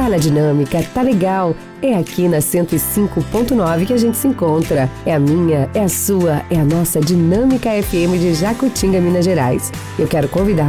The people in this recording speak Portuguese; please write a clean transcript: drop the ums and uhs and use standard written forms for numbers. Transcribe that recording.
Tá na dinâmica, tá legal. É aqui na 105.9 que a gente se encontra. É a minha, é a sua, é a nossa Dinâmica FM de Jacutinga, Minas Gerais. Eu quero convidar